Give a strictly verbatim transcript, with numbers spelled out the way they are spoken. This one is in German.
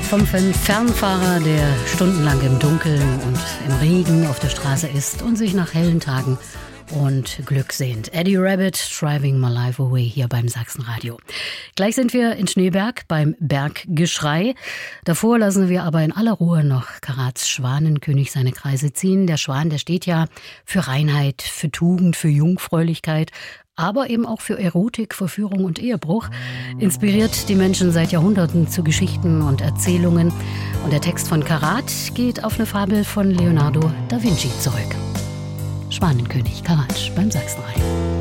Vom Fernfahrer, der stundenlang im Dunkeln und im Regen auf der Straße ist und sich nach hellen Tagen und Glück sehnt. Eddie Rabbitt, Driving My Life Away, hier beim Sachsenradio. Gleich sind wir in Schneeberg beim Berggeschrei. Davor lassen wir aber in aller Ruhe noch Karats Schwanenkönig seine Kreise ziehen. Der Schwan, der steht ja für Reinheit, für Tugend, für Jungfräulichkeit, aber eben auch für Erotik, Verführung und Ehebruch. Inspiriert die Menschen seit Jahrhunderten zu Geschichten und Erzählungen. Und der Text von Karat geht auf eine Fabel von Leonardo da Vinci zurück. Schwanenkönig Karat beim Sachsenradio.